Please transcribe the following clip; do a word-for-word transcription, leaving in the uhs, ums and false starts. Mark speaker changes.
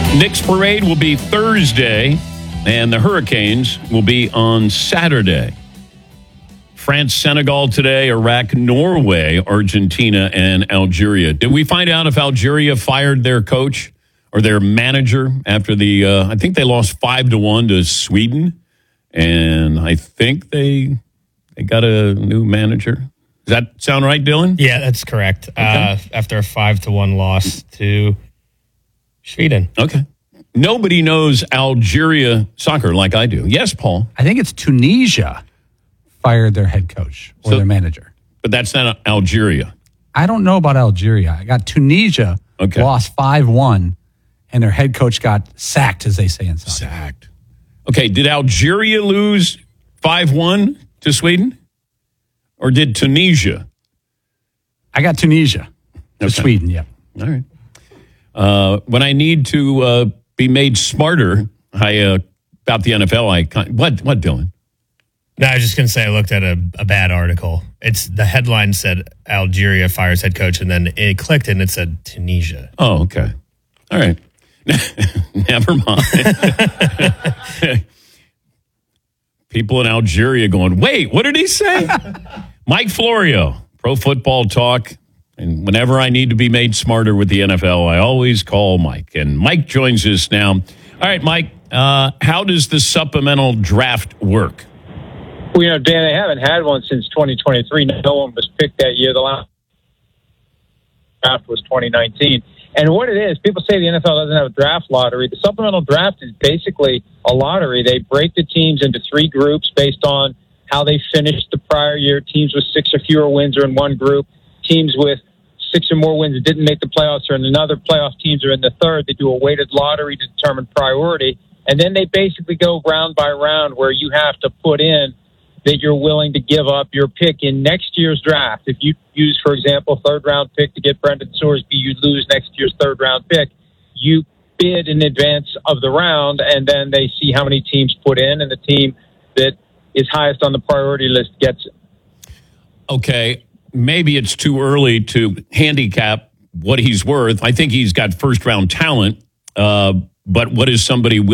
Speaker 1: Knicks parade will be Thursday, and the Hurricanes will be on Saturday. France, Senegal today, Iraq, Norway, Argentina, and Algeria. Did we find out if Algeria fired their coach or their manager after the, uh, I think they lost five to one to Sweden, and I think they they got a new manager. Does that sound right, Dylan?
Speaker 2: Yeah, that's correct.
Speaker 1: Okay.
Speaker 2: Uh, after a five to one loss to Sweden.
Speaker 1: Okay. Nobody knows Algeria soccer like I do. Yes, Paul.
Speaker 3: I think it's Tunisia fired their head coach or
Speaker 1: So-
Speaker 3: their manager.
Speaker 1: But that's not Algeria.
Speaker 3: I don't know about Algeria. I got Tunisia
Speaker 1: Okay.
Speaker 3: lost five one, and their head coach got sacked, as they say in soccer.
Speaker 1: Sacked. Okay, did Algeria lose five one to Sweden? Or did Tunisia?
Speaker 3: I got Tunisia to
Speaker 1: Okay.
Speaker 3: Sweden, yeah.
Speaker 1: All right. Uh, when I need to uh, be made smarter, I uh, about the N F L, I con- what what Dylan?
Speaker 2: No, I was just going to say I looked at a, a bad article. It's the headline said Algeria fires head coach, and then it clicked and it said Tunisia.
Speaker 1: Oh, okay. All right. Never mind. People in Algeria going, wait, what did he say? Mike Florio, Pro Football Talk. And whenever I need to be made smarter with the N F L, I always call Mike. And Mike joins us now. All right, Mike, uh, how does the supplemental draft work?
Speaker 4: Well, you know, Dan, they haven't had one since twenty twenty-three. No one was picked that year. The last draft was twenty nineteen. And what it is, people say the N F L doesn't have a draft lottery. The supplemental draft is basically a lottery. They break the teams into three groups based on how they finished the prior year. Teams with six or fewer wins are in one group. Teams with six or more wins that didn't make the playoffs are in another. Playoff teams are in the third. They do a weighted lottery to determine priority. And then they basically go round by round where you have to put in that you're willing to give up your pick in next year's draft. If you use, for example, a third-round pick to get Brendan Sorsby, you lose next year's third-round pick. You bid in advance of the round, and then they see how many teams put in, and the team that is highest on the priority list gets it.
Speaker 1: Okay, maybe it's too early to handicap what he's worth. I think he's got first-round talent, uh, but what is somebody willing